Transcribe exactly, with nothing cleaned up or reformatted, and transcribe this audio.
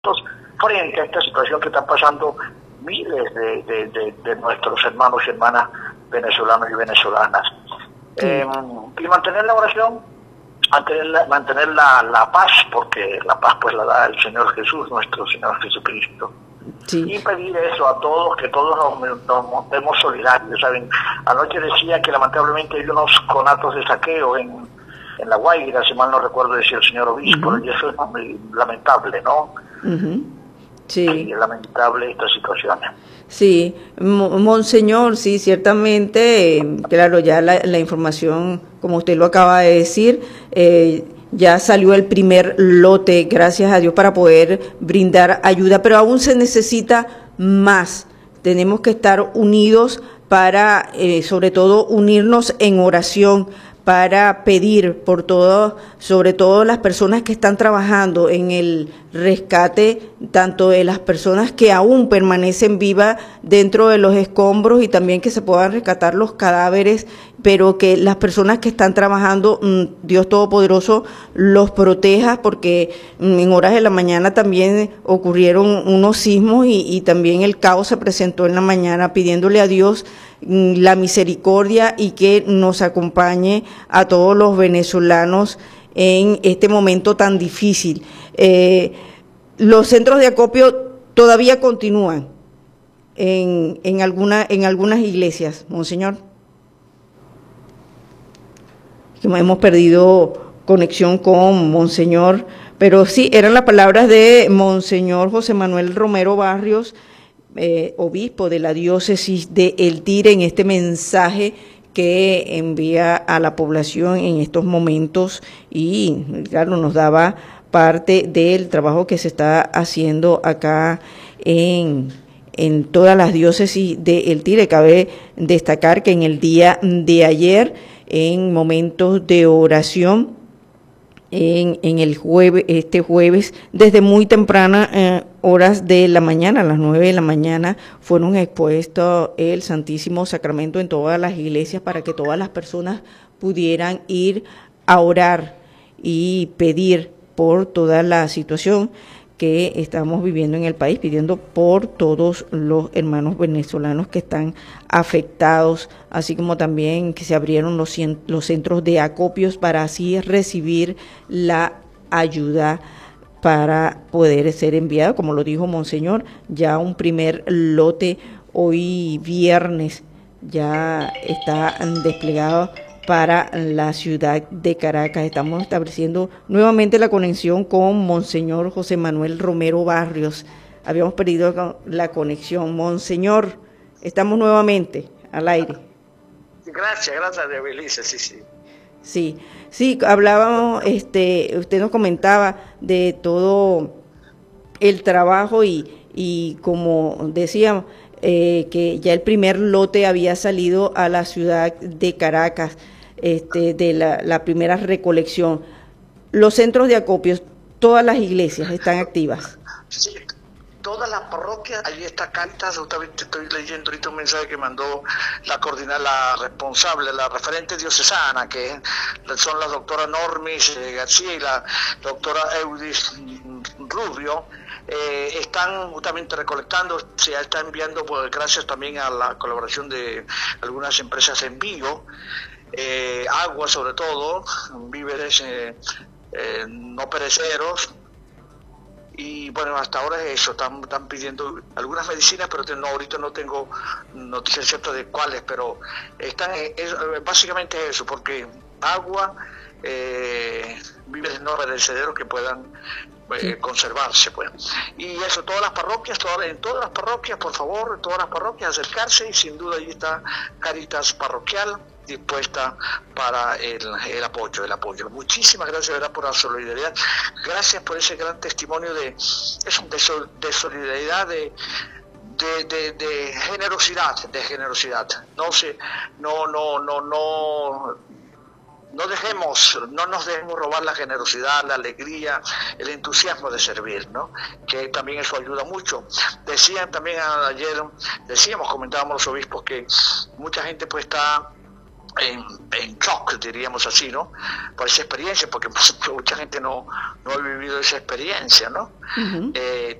frente a esta situación que están pasando miles de, de, de, de nuestros hermanos y hermanas venezolanos y venezolanas. Sí. Eh, y mantener la oración, mantener, la, mantener la, la paz, porque la paz pues la da el Señor Jesús, nuestro Señor Jesucristo. Sí. Y pedir eso a todos, que todos nos, nos montemos solidarios, ¿saben? Anoche decía que lamentablemente hay unos conatos de saqueo en, en La Guaira, si mal no recuerdo decía el señor obispo, uh-huh. y eso es muy lamentable, ¿no? Uh-huh. Sí. Sí, es lamentable esta situación. Sí, monseñor, sí, ciertamente, eh, claro, ya la, la información, como usted lo acaba de decir, eh, ya salió el primer lote, gracias a Dios, para poder brindar ayuda, pero aún se necesita más. Tenemos que estar unidos para, eh, sobre todo, unirnos en oración, para pedir por todo, sobre todo las personas que están trabajando en el rescate, tanto de las personas que aún permanecen vivas dentro de los escombros y también que se puedan rescatar los cadáveres, pero que las personas que están trabajando, Dios Todopoderoso los proteja, porque en horas de la mañana también ocurrieron unos sismos y, y también el caos se presentó en la mañana, pidiéndole a Dios la misericordia y que nos acompañe a todos los venezolanos en este momento tan difícil. Eh, los centros de acopio todavía continúan en, en, alguna, en algunas iglesias, monseñor. Hemos perdido conexión con monseñor, pero sí, eran las palabras de monseñor José Manuel Romero Barrios, Eh, obispo de la diócesis de El Tire, en este mensaje que envía a la población en estos momentos y claro, nos daba parte del trabajo que se está haciendo acá en, en todas las diócesis de El Tire. Cabe destacar que en el día de ayer, en momentos de oración, En, en el jueves, este jueves, desde muy tempranas eh, horas de la mañana, a las nueve de la mañana, fueron expuestos el Santísimo Sacramento en todas las iglesias para que todas las personas pudieran ir a orar y pedir por toda la situación que estamos viviendo en el país, pidiendo por todos los hermanos venezolanos que están afectados, así como también que se abrieron los, los centros de acopios para así recibir la ayuda para poder ser enviado, como lo dijo monseñor, ya un primer lote hoy viernes ya está desplegado para la ciudad de Caracas. Estamos estableciendo nuevamente la conexión con monseñor José Manuel Romero Barrios. Habíamos perdido la conexión. Monseñor, estamos nuevamente al aire. Gracias, gracias de Belice, sí, sí. Sí, sí, hablábamos, este, usted nos comentaba de todo el trabajo y, y como decíamos, Eh, que ya el primer lote había salido a la ciudad de Caracas, este, de la, la primera recolección. Los centros de acopios, todas las iglesias están activas. Sí, todas las parroquias, ahí está Cáritas, justamente estoy leyendo ahorita un mensaje que mandó la coordinadora, la responsable, la referente diocesana, que son la doctora Normis eh, García y la doctora Eudis Rubio. Eh, están justamente recolectando, se está enviando, pues, gracias también a la colaboración de algunas empresas de envío, eh, agua sobre todo, víveres eh, eh, no perecederos, y bueno, hasta ahora es eso, están, están pidiendo algunas medicinas, pero no, ahorita no tengo noticias ciertas de cuáles, pero están, es, básicamente eso, porque agua, eh, víveres no perecederos que puedan Eh, conservarse, pues. Y eso, todas las parroquias, todas, en todas las parroquias, por favor, en todas las parroquias, acercarse, y sin duda ahí está Cáritas Parroquial dispuesta para el, el apoyo, el apoyo. Muchísimas gracias, ¿verdad?, por la solidaridad. Gracias por ese gran testimonio de, eso, de, sol, de solidaridad, de De, de, de generosidad, de generosidad. No se, no, no, no, no. No dejemos, no nos dejemos robar la generosidad, la alegría, el entusiasmo de servir, ¿no? Que también eso ayuda mucho. Decían también ayer, decíamos, comentábamos los obispos, que mucha gente pues está en, en shock, diríamos así, ¿no? Por esa experiencia, porque mucha gente no, no ha vivido esa experiencia, ¿no? Uh-huh. eh,